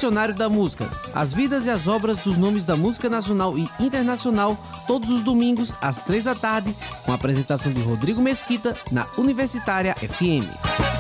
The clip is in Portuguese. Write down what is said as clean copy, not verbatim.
Dicionário da Música, as vidas e as obras dos nomes da música nacional e internacional, todos os domingos, às 3 da tarde, com a apresentação de Rodrigo Mesquita, na Universitária FM.